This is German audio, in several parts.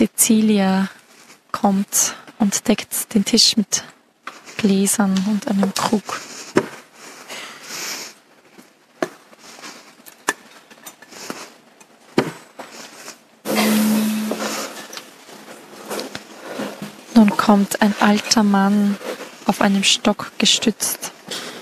Cecilia kommt und deckt den Tisch mit Gläsern und einem Krug. Nun kommt ein alter Mann auf einem Stock gestützt.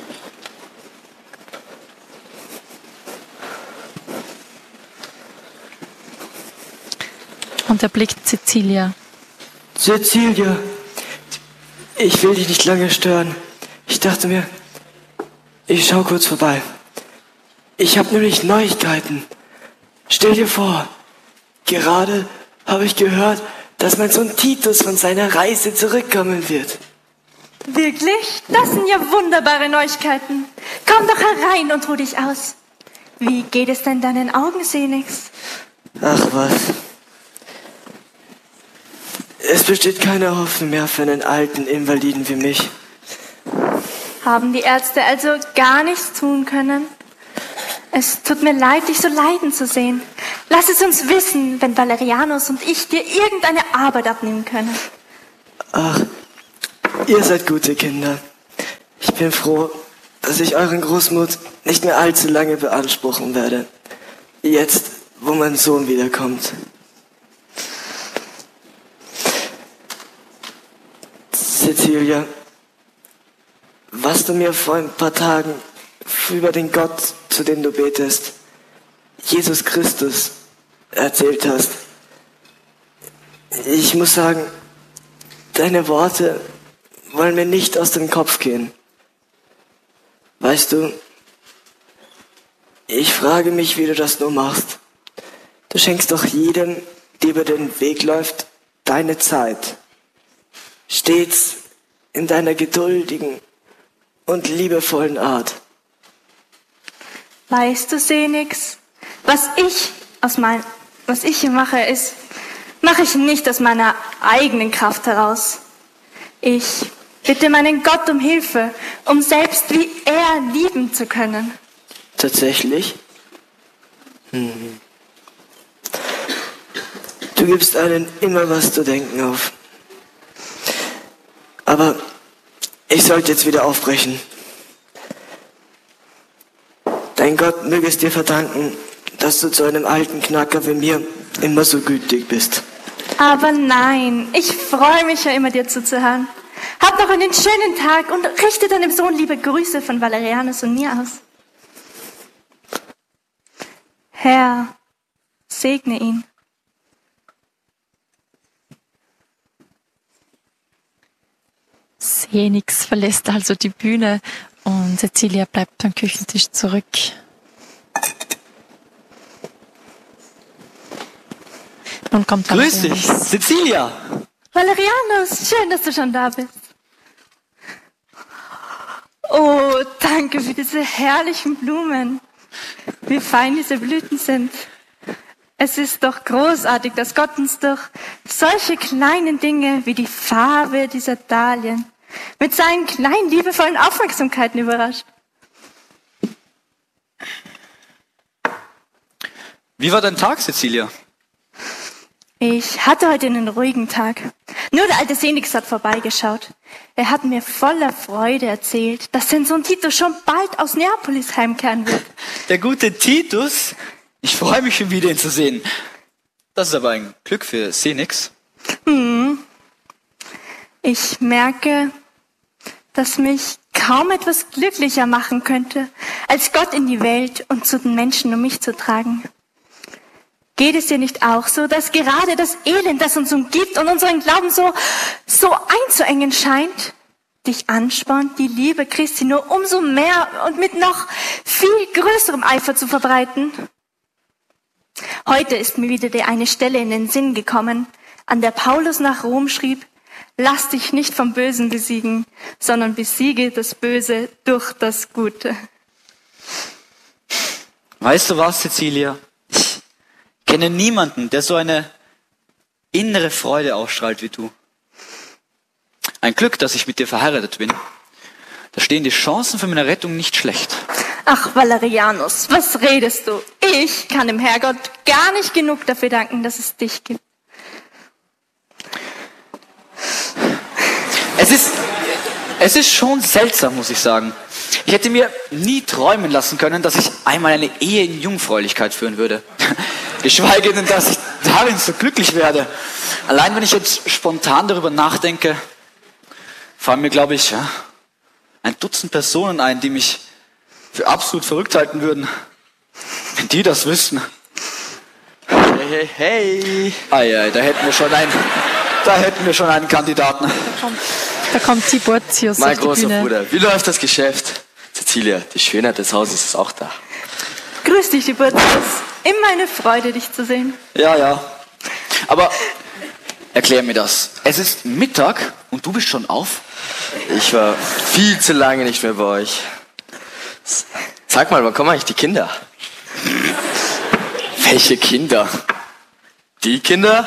Und er blickt Cecilia. Cecilia, ich will dich nicht lange stören. Ich dachte mir, ich schau kurz vorbei. Ich habe nämlich Neuigkeiten. Stell dir vor, gerade habe ich gehört, dass mein Sohn Titus von seiner Reise zurückkommen wird. Wirklich? Das sind ja wunderbare Neuigkeiten. Komm doch herein und ruh dich aus. Wie geht es denn deinen Augen, Senix? Ach was. Es besteht keine Hoffnung mehr für einen alten Invaliden wie mich. Haben die Ärzte also gar nichts tun können? Es tut mir leid, dich so leiden zu sehen. Lass es uns wissen, wenn Valerianus und ich dir irgendeine Arbeit abnehmen können. Ach, ihr seid gute Kinder. Ich bin froh, dass ich euren Großmut nicht mehr allzu lange beanspruchen werde. Jetzt, wo mein Sohn wiederkommt. Cecilia, was du mir vor ein paar Tagen über den Gott, zu dem du betest, Jesus Christus, erzählt hast. Ich muss sagen, deine Worte wollen mir nicht aus dem Kopf gehen. Weißt du, ich frage mich, wie du das nur machst. Du schenkst doch jedem, der über den Weg läuft, deine Zeit. Stets in deiner geduldigen und liebevollen Art. Weißt du, Senix, was ich hier mache, mache ich nicht aus meiner eigenen Kraft heraus. Ich bitte meinen Gott um Hilfe, um selbst wie er lieben zu können. Tatsächlich? Du gibst allen immer was zu denken auf. Aber ich sollte jetzt wieder aufbrechen. Dein Gott möge es dir verdanken, dass du zu einem alten Knacker wie mir immer so gütig bist. Aber nein, ich freue mich ja immer, dir zuzuhören. Hab noch einen schönen Tag und richte deinem Sohn liebe Grüße von Valerianus und mir aus. Herr, segne ihn. Senix verlässt also die Bühne und Cecilia bleibt am Küchentisch zurück. Nun kommt Grüß dich, Valerianus. Cecilia! Valerianus, schön, dass du schon da bist. Oh, danke für diese herrlichen Blumen. Wie fein diese Blüten sind. Es ist doch großartig, dass Gott uns durch solche kleinen Dinge wie die Farbe dieser Dahlien mit seinen kleinen, liebevollen Aufmerksamkeiten überrascht. Wie war dein Tag, Cecilia? Ich hatte heute einen ruhigen Tag. Nur der alte Senix hat vorbeigeschaut. Er hat mir voller Freude erzählt, dass sein Sohn Titus schon bald aus Neapolis heimkehren wird. Der gute Titus? Ich freue mich schon wieder, ihn zu sehen. Das ist aber ein Glück für Senix. Ich merke, dass mich kaum etwas glücklicher machen könnte, als Gott in die Welt und zu den Menschen um mich zu tragen. Geht es dir nicht auch so, dass gerade das Elend, das uns umgibt und unseren Glauben so einzuengen scheint, dich anspornt, die Liebe Christi nur umso mehr und mit noch viel größerem Eifer zu verbreiten? Heute ist mir wieder eine Stelle in den Sinn gekommen, an der Paulus nach Rom schrieb: Lass dich nicht vom Bösen besiegen, sondern besiege das Böse durch das Gute. Weißt du was, Cecilia? Ich kenne niemanden, der so eine innere Freude ausstrahlt wie du. Ein Glück, dass ich mit dir verheiratet bin. Da stehen die Chancen für meine Rettung nicht schlecht. Ach, Valerianus, was redest du? Ich kann dem Herrgott gar nicht genug dafür danken, dass es dich gibt. Es ist schon seltsam, muss ich sagen. Ich hätte mir nie träumen lassen können, dass ich einmal eine Ehe in Jungfräulichkeit führen würde. Geschweige denn, dass ich darin so glücklich werde. Allein wenn ich jetzt spontan darüber nachdenke, fallen mir, glaube ich, ein Dutzend Personen ein, die mich für absolut verrückt halten würden. Wenn die das wüssten. Hey. Ei, da hätten wir schon einen Kandidaten. Da kommt Tiburtius Mein auf die großer Bühne. Bruder, wie läuft das Geschäft? Cecilia, die Schönheit des Hauses ist auch da. Grüß dich, Tiburtius. Immer eine Freude, dich zu sehen. Ja. Aber erklär mir das. Es ist Mittag und du bist schon auf? Ich war viel zu lange nicht mehr bei euch. Sag mal, wann kommen eigentlich die Kinder? Welche Kinder? Die Kinder?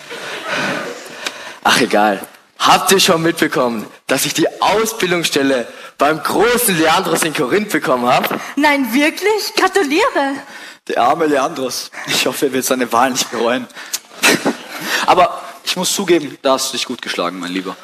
Ach, egal. Habt ihr schon mitbekommen, dass ich die Ausbildungsstelle beim großen Leandros in Korinth bekommen habe? Nein, wirklich? Gratuliere. Der arme Leandros. Ich hoffe, er wird seine Wahl nicht bereuen. Aber ich muss zugeben, da hast du dich gut geschlagen, mein Lieber.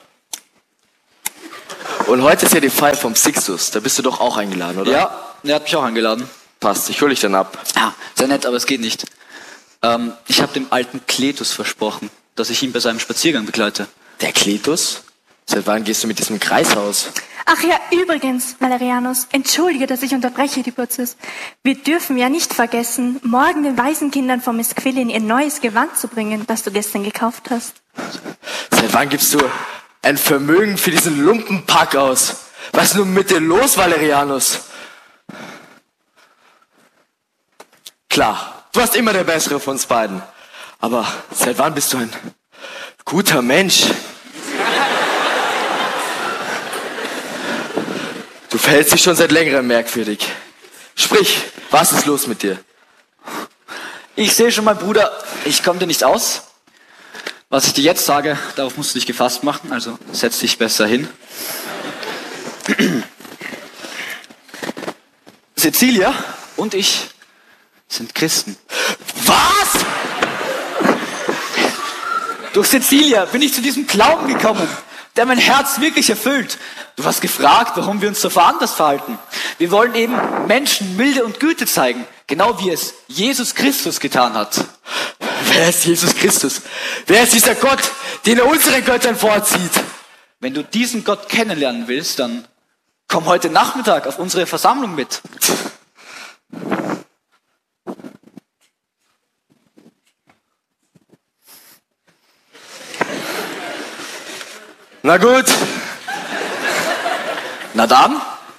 Und heute ist ja die Feier vom Sixtus. Da bist du doch auch eingeladen, oder? Ja, er hat mich auch eingeladen. Passt, ich hol dich dann ab. Ja, sehr nett, aber es geht nicht. Ich habe dem alten Kletus versprochen, dass ich ihn bei seinem Spaziergang begleite. Der Kletus? Seit wann gehst du mit diesem Kreishaus? Ach ja, übrigens, Valerianus, entschuldige, dass ich unterbreche, Tiburtius. Wir dürfen ja nicht vergessen, morgen den Waisenkindern von Miss Quillin ihr neues Gewand zu bringen, das du gestern gekauft hast. Seit wann gibst du ein Vermögen für diesen Lumpenpack aus? Was ist nun mit dir los, Valerianus? Klar, du warst immer der Bessere von uns beiden. Aber seit wann bist du ein guter Mensch? Du verhältst dich schon seit längerem merkwürdig. Sprich, was ist los mit dir? Ich sehe schon, mein Bruder, ich komme dir nicht aus. Was ich dir jetzt sage, darauf musst du dich gefasst machen, also setz dich besser hin. Cecilia und ich sind Christen. Was? Durch Cecilia bin ich zu diesem Glauben gekommen, der mein Herz wirklich erfüllt. Du hast gefragt, warum wir uns so anders verhalten. Wir wollen eben Menschen Milde und Güte zeigen, genau wie es Jesus Christus getan hat. Wer ist Jesus Christus? Wer ist dieser Gott, den er unseren Göttern vorzieht? Wenn du diesen Gott kennenlernen willst, dann komm heute Nachmittag auf unsere Versammlung mit. Na gut. Na dann.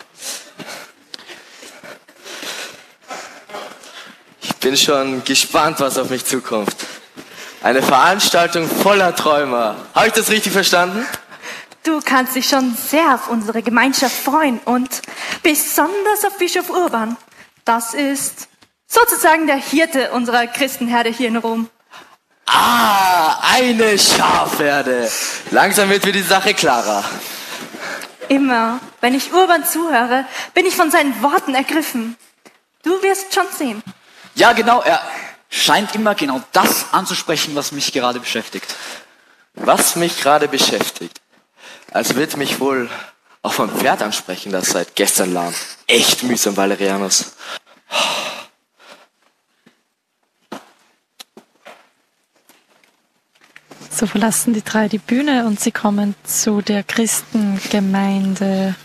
Ich bin schon gespannt, was auf mich zukommt. Eine Veranstaltung voller Träumer. Habe ich das richtig verstanden? Du kannst dich schon sehr auf unsere Gemeinschaft freuen und besonders auf Bischof Urban. Das ist sozusagen der Hirte unserer Christenherde hier in Rom. Ah, eine Schafherde. Langsam wird mir die Sache klarer. Immer, wenn ich Urban zuhöre, bin ich von seinen Worten ergriffen. Du wirst schon sehen. Ja, genau, er scheint immer genau das anzusprechen, was mich gerade beschäftigt. Was mich gerade beschäftigt. Also wird mich wohl auch vom Pferd ansprechen, das seit gestern lahm. Echt mühsam, Valerianus. So verlassen die drei die Bühne und sie kommen zu der Christengemeinde.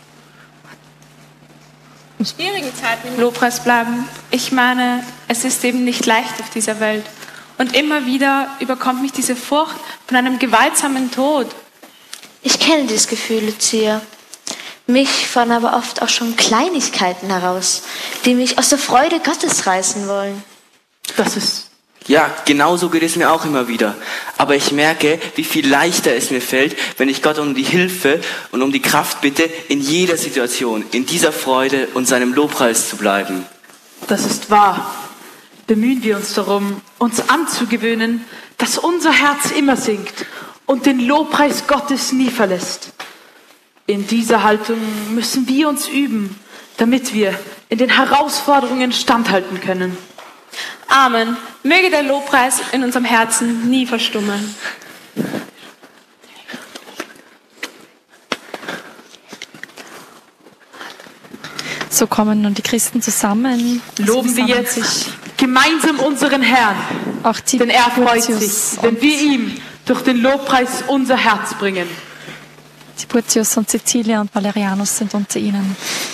In schwierigen Zeiten im Lobpreis bleiben. Ich meine, es ist eben nicht leicht auf dieser Welt. Und immer wieder überkommt mich diese Furcht von einem gewaltsamen Tod. Ich kenne dieses Gefühl, Lucia. Mich fahren aber oft auch schon Kleinigkeiten heraus, die mich aus der Freude Gottes reißen wollen. Das ist... Ja, genauso geht es mir auch immer wieder. Aber ich merke, wie viel leichter es mir fällt, wenn ich Gott um die Hilfe und um die Kraft bitte, in jeder Situation, in dieser Freude und seinem Lobpreis zu bleiben. Das ist wahr. Bemühen wir uns darum, uns anzugewöhnen, dass unser Herz immer singt und den Lobpreis Gottes nie verlässt. In dieser Haltung müssen wir uns üben, damit wir in den Herausforderungen standhalten können. Amen. Möge der Lobpreis in unserem Herzen nie verstummen. So kommen nun die Christen zusammen. Loben wir jetzt gemeinsam unseren Herrn, Auch denn er freut sich, wenn wir ihm durch den Lobpreis unser Herz bringen. Tiburtius und Cecilia und Valerianus sind unter ihnen.